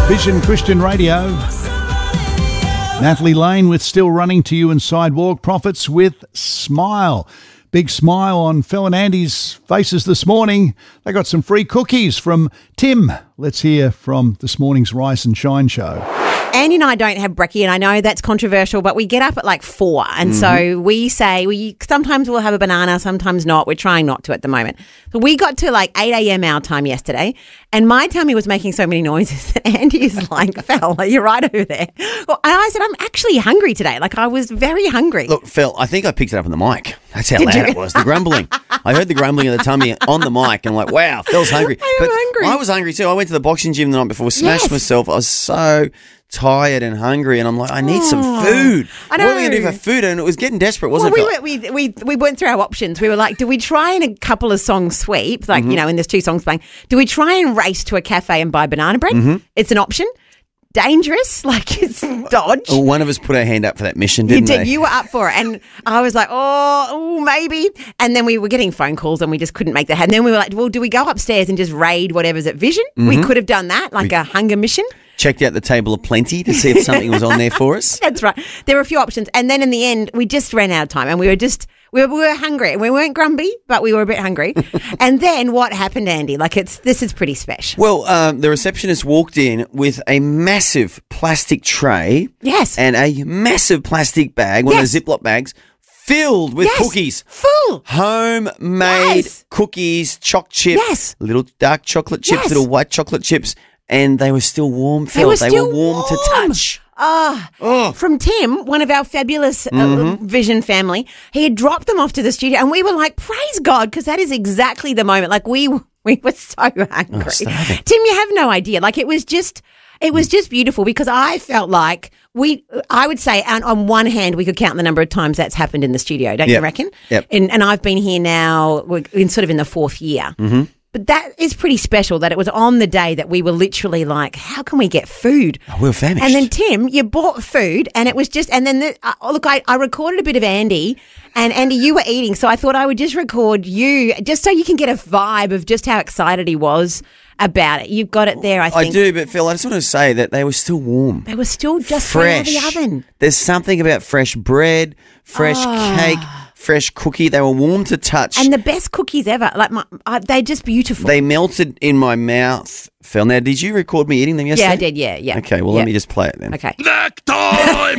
Vision Christian Radio. Natalie Lane with Still Running to You and Sidewalk Prophets with Smile. Big smile on Phil and Andy's faces this morning. They got some free cookies from Tim. Let's hear from this morning's Rise and Shine show. Andy and I don't have brekkie, and I know that's controversial, but we get up at like 4, and so we say sometimes we'll have a banana, sometimes not. We're trying not to at the moment. So we got to like 8 a.m. our time yesterday, and my tummy was making so many noises that Andy is like, Phil, you're right over there. Well, and I said, I'm actually hungry today. Like, I was very hungry. Look, Phil, I think I picked it up on the mic. That's how loud it was, the grumbling. I heard the grumbling of the tummy on the mic, and I'm like, wow, Phil's hungry. I'm hungry. I was hungry too. I went to the boxing gym the night before, smashed myself. I was so tired and hungry, and I'm like, I need some food. I know. What are we going to do for food? And it was getting desperate, wasn't it? We went through our options. We were like, do we try in a couple of songs sweep, like, you know, and there's 2 songs playing. Do we try and race to a cafe and buy banana bread? It's an option. Dangerous, like it's dodge. Well, one of us put our hand up for that mission, didn't they? You were up for it. And I was like, oh, maybe. And then we were getting phone calls and we just couldn't make that happen. And then we were like, well, do we go upstairs and just raid whatever's at Vision? We could have done that, like a hunger mission. Checked out the table of plenty to see if something was on there for us. That's right. There were a few options. And then in the end, we just ran out of time and we were hungry. We weren't grumpy, but we were a bit hungry. And then what happened, Andy? Like this is pretty special. Well, the receptionist walked in with a massive plastic tray. Yes. And a massive plastic bag, one of the Ziploc bags, filled with cookies. Full. Homemade cookies, choc chips. Yes. Little dark chocolate chips, little white chocolate chips. And they were still warm, Phil. They were warm to touch. From Tim, one of our fabulous Vision family, he had dropped them off to the studio, and we were like, praise God, because that is exactly the moment. Like, we were so hungry. Tim, you have no idea. Like, it was just beautiful, because I felt like I would say on one hand, we could count the number of times that's happened in the studio, don't you reckon? Yep. And I've been here now, we're in the 4th year. But that is pretty special that it was on the day that we were literally like, how can we get food? Oh, we were famished. And then, Tim, you bought food and it was just, and then, I recorded a bit of Andy, and Andy, you were eating. So I thought I would just record you just so you can get a vibe of just how excited he was about it. You've got it there, I think. I do, but Phil, I just want to say that they were still warm. They were still just fresh out of the oven. There's something about fresh bread, fresh cake, fresh cookie. They were warm to touch. And the best cookies ever. Like they're just beautiful. They melted in my mouth, Phil. Now, did you record me eating them yesterday? Yeah, I did, yeah. Okay, well, let me just play it then. Okay. Snack time!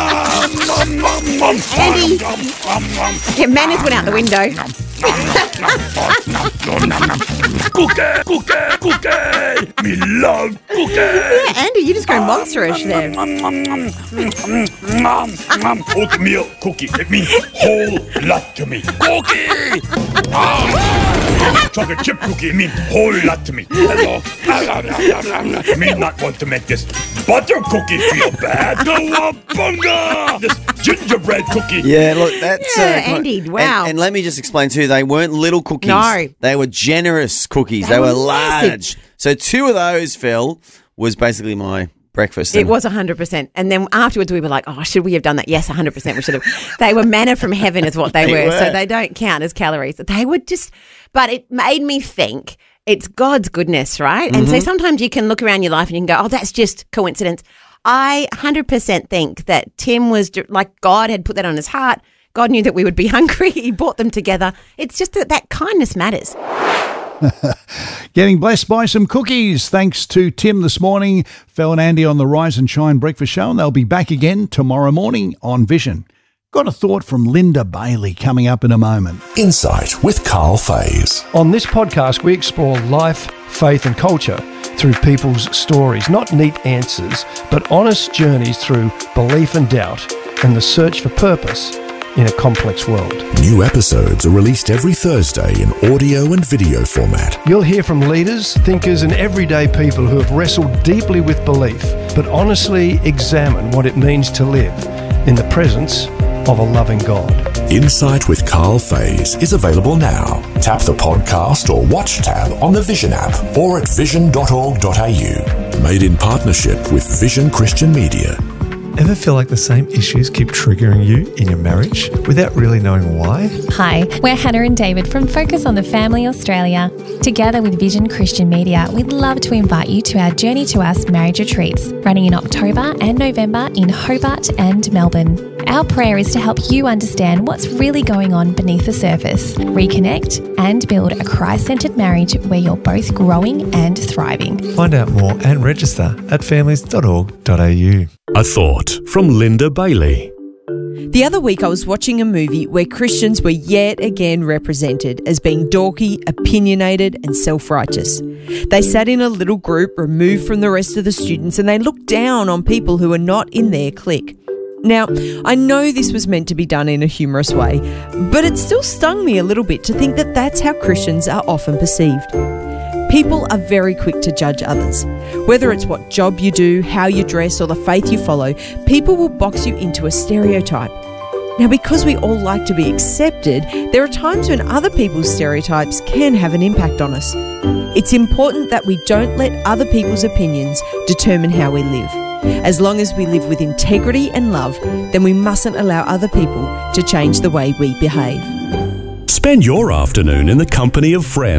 Andy, your manners went out the window. Cookie! Me love cookie! Yeah, Andy, you just go monsterish there. Oatmeal cookie, it means whole lot to me. Cookie! Chocolate chip cookie, it means whole lot to me. Hello. Me not want to make this butter cookie feel bad. Cowabunga! This gingerbread cookie. Yeah, look, that's... Andy, wow. And let me just explain too, they weren't little cookies. No. They were generous cookies. They were large. So 2 of those, Phil, was basically my breakfast. It was 100%. And then afterwards we were like, oh, should we have done that? Yes, 100% we should have. They were manna from heaven is what they were. So they don't count as calories. They were just, but it made me think it's God's goodness, right? And so sometimes you can look around your life and you can go, oh, that's just coincidence. I 100% think that Tim was like, God had put that on his heart. God knew that we would be hungry. He brought them together. It's just that kindness matters. Getting blessed by some cookies. Thanks to Tim this morning. Phil and Andy on the Rise and Shine Breakfast Show, and they'll be back again tomorrow morning on Vision. Got a thought from Linda Bailey coming up in a moment. Insight with Carl Fays. On this podcast, we explore life, faith and culture through people's stories. Not neat answers, but honest journeys through belief and doubt and the search for purpose in a complex world. New episodes are released every Thursday in audio and video format. You'll hear from leaders, thinkers and everyday people who have wrestled deeply with belief, but honestly examine what it means to live in the presence of a loving God. Insight with Carl Fays is available now. Tap the podcast or watch tab on the Vision app or at vision.org.au. Made in partnership with Vision Christian Media. Ever feel like the same issues keep triggering you in your marriage without really knowing why? Hi, we're Hannah and David from Focus on the Family Australia. Together with Vision Christian Media, we'd love to invite you to our Journey to Us marriage retreats, running in October and November in Hobart and Melbourne. Our prayer is to help you understand what's really going on beneath the surface, reconnect and build a Christ-centred marriage where you're both growing and thriving. Find out more and register at families.org.au. A thought from Linda Bailey. The other week I was watching a movie where Christians were yet again represented as being dorky, opinionated and self-righteous. They sat in a little group removed from the rest of the students and they looked down on people who were not in their clique. Now, I know this was meant to be done in a humorous way, but it still stung me a little bit to think that that's how Christians are often perceived. People are very quick to judge others. Whether it's what job you do, how you dress, or the faith you follow, people will box you into a stereotype. Now, because we all like to be accepted, there are times when other people's stereotypes can have an impact on us. It's important that we don't let other people's opinions determine how we live. As long as we live with integrity and love, then we mustn't allow other people to change the way we behave. Spend your afternoon in the company of friends.